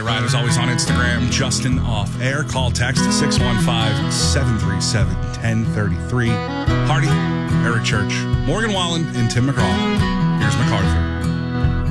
Ride is always on Instagram, Justin Off Air. Call text 615-737-1033. Hardy, Eric Church, Morgan Wallen, and Tim McGraw. Here's MacArthur.